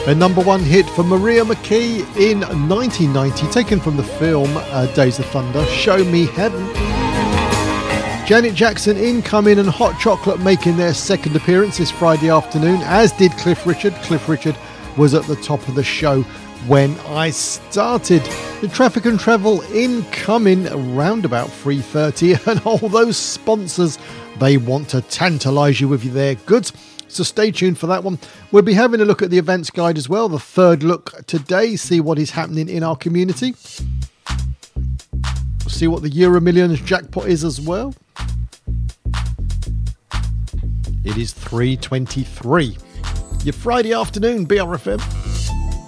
A number one hit for Maria McKee in 1990, taken from the film Days of Thunder, Show Me Heaven. Janet Jackson, Incoming, and Hot Chocolate making their second appearance this Friday afternoon, as did Cliff Richard. Cliff Richard was at the top of the show when I started. The Traffic and Travel incoming around about 3:30, and all those sponsors, they want to tantalise you with their goods. So stay tuned for that one. We'll be having a look at the events guide as well, the third look today, see what is happening in our community. See what the Euro Millions jackpot is as well. It is 3:23. Your Friday afternoon, BRFM.